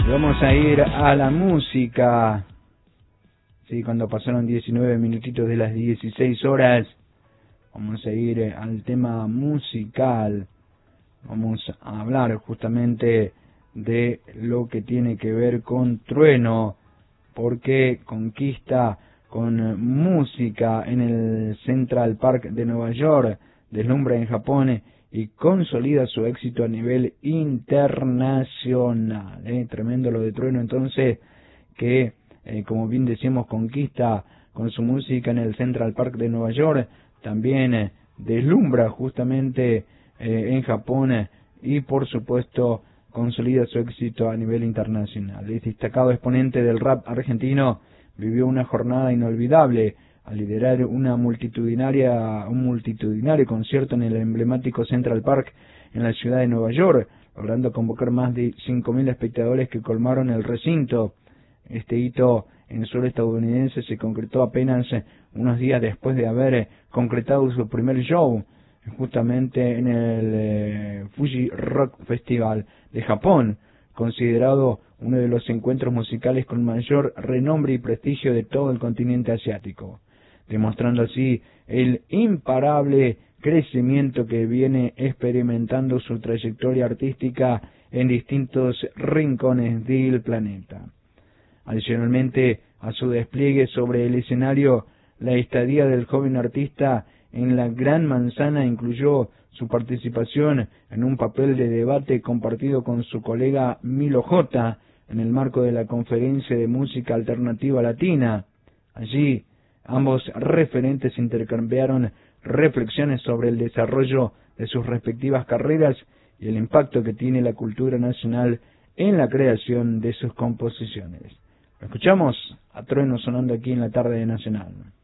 Vamos a ir a la música. Sí, cuando pasaron 19 minutitos de las 16 horas, vamos a ir al tema musical. Vamos a hablar justamente de lo que tiene que ver con Trueno, porque conquista con música en el Central Park de Nueva York, deslumbra en Japón y consolida su éxito a nivel internacional. Tremendo lo de Trueno, entonces, que como bien decíamos, conquista con su música en el Central Park de Nueva York, también deslumbra justamente en Japón y por supuesto consolida su éxito a nivel internacional. El destacado exponente del rap argentino vivió una jornada inolvidable al liderar un multitudinario concierto en el emblemático Central Park en la ciudad de Nueva York, logrando convocar más de 5.000 espectadores que colmaron el recinto. Este hito en suelo estadounidense se concretó apenas unos días después de haber concretado su primer show, justamente en el Fuji Rock Festival de Japón, considerado uno de los encuentros musicales con mayor renombre y prestigio de todo el continente asiático, demostrando así el imparable crecimiento que viene experimentando su trayectoria artística en distintos rincones del planeta. Adicionalmente a su despliegue sobre el escenario, la estadía del joven artista en la Gran Manzana incluyó su participación en un papel de debate compartido con su colega Milo J. en el marco de la Conferencia de Música Alternativa Latina. Allí, ambos referentes intercambiaron reflexiones sobre el desarrollo de sus respectivas carreras y el impacto que tiene la cultura nacional en la creación de sus composiciones. Lo escuchamos a Trueno sonando aquí en la tarde de Nacional.